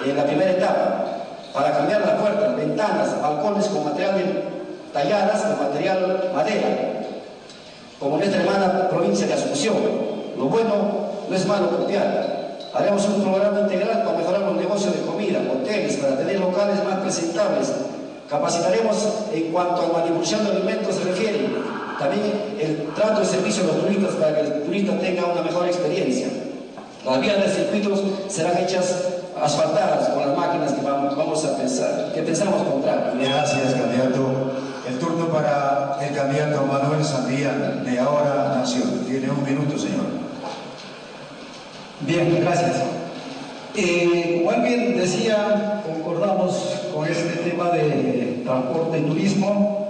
en la primera etapa, para cambiar las puertas, ventanas, balcones con material talladas con material madera, como en nuestra hermana provincia de Asunción. Lo bueno no es malo copiar. Haremos un programa integral para mejorar los negocios de comida, hoteles, para tener locales más presentables. Capacitaremos en cuanto a manipulación de alimentos se refiere. También el trato de servicio a los turistas para que el turista tenga una mejor experiencia. Las vías de circuitos serán hechas asfaltadas con las máquinas que vamos a pensar, que pensamos comprar. Gracias, candidato. El turno para el candidato Manuel Sandía, de Ahora Nación. Tiene 1 minuto, señor. Bien, gracias. Como alguien decía, concordamos con este tema de transporte y turismo.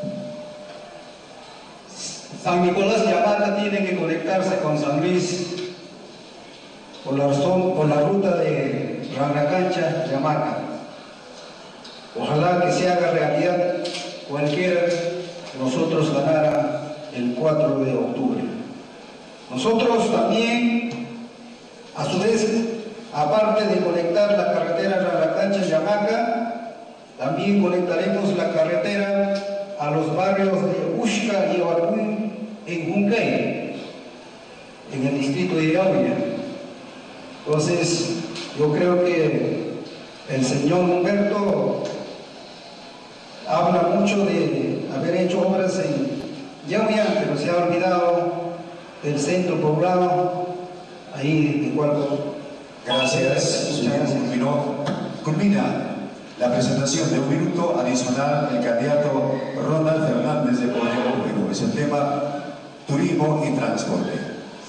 San Nicolás Yamaca tiene que conectarse con San Luis por la ruta de Rangacancha Yamaca. Ojalá que se haga realidad cualquiera nosotros ganara el 4 de octubre. Nosotros también, a su vez, aparte de conectar la carretera Rangacancha-Yamaca, también conectaremos la carretera a los barrios de Uxca y Oacuy en Juncay, en el distrito de Yauya. Entonces, yo creo que el señor Humberto habla mucho de haber hecho obras en Yauya, pero se ha olvidado del centro poblado, ahí de Cualco. Gracias. Muchas gracias. Culmina la presentación de 1 minuto adicional el candidato Ronald Fernández de Podemos Perú. Es el tema turismo y transporte.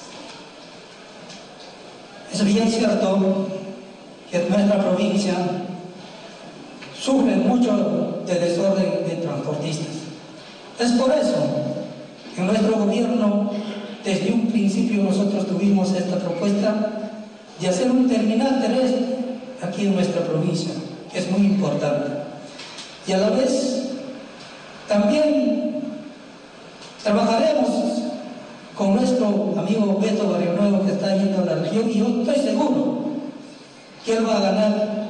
Es bien cierto que nuestra provincia sufre mucho de desorden de transportistas. Es por eso que en nuestro gobierno, desde un principio, nosotros tuvimos esta propuesta de hacer un terminal terrestre aquí en nuestra provincia, que es muy importante. Y a la vez, también trabajaremos con nuestro amigo Beto Barrio Nuevo, que está yendo a la región, y yo estoy seguro que él va a ganar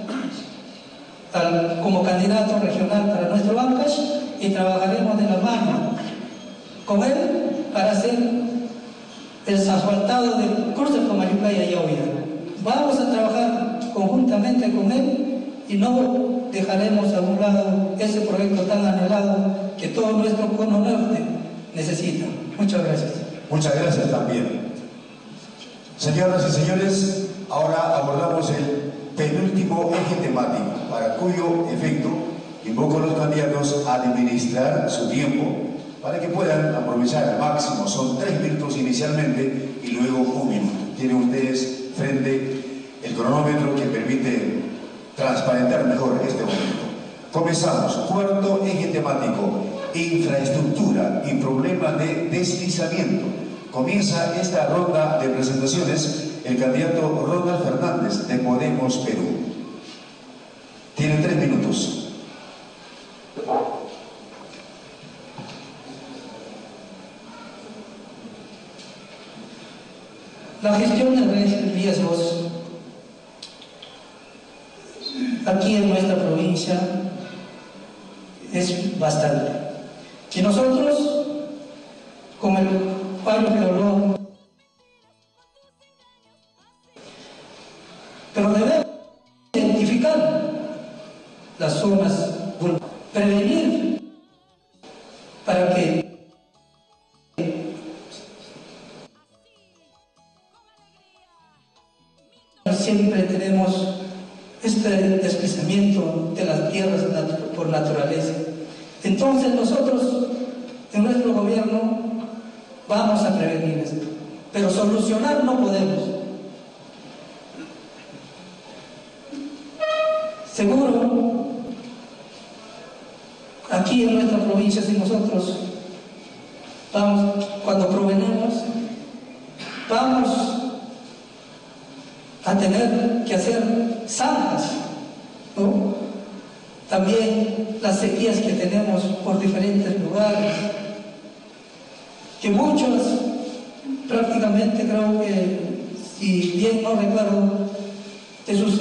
como candidato regional para nuestro Ancash, y trabajaremos de la mano con él para hacer el asfaltado del cruce de Comayucay y Yauya. Vamos a trabajar conjuntamente con él y no dejaremos a un lado ese proyecto tan anhelado que todo nuestro cono norte necesita. Muchas gracias. Muchas gracias también. Señoras y señores, ahora abordamos el penúltimo eje temático, para cuyo efecto invoco a los candidatos a administrar su tiempo para que puedan aprovechar al máximo. Son 3 minutos inicialmente y luego 1 minuto. Tienen ustedes frente el cronómetro que permite transparentar mejor este momento. Comenzamos. 4.º eje temático: infraestructura y problemas de deslizamiento. Comienza esta ronda de presentaciones el candidato Ronald Fernández de Podemos Perú. Tiene 3 minutos. La gestión de riesgos aquí en nuestra provincia es bastante. Y nosotros, con el Pablo Geólogo, pero debemos identificar las zonas, prevenir para que siempre tenemos este deslizamiento de las tierras por naturaleza. Entonces nosotros en nuestro gobierno vamos a prevenir esto, pero solucionar no podemos. Seguro, aquí en nuestra provincia, si nosotros vamos, cuando provenemos, vamos a tener que hacer zanjas, ¿no? También las sequías que tenemos por diferentes lugares, que muchos, prácticamente creo que, si bien no recuerdo, de sus